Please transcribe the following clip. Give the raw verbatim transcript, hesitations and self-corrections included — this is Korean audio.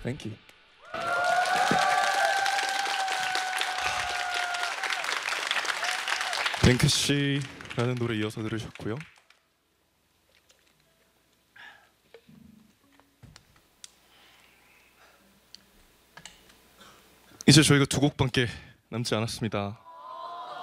Thank you. 뱅크씨라는 노래 이어서 들으셨고요. 이제 저희가 두 곡밖에 남지 않았습니다.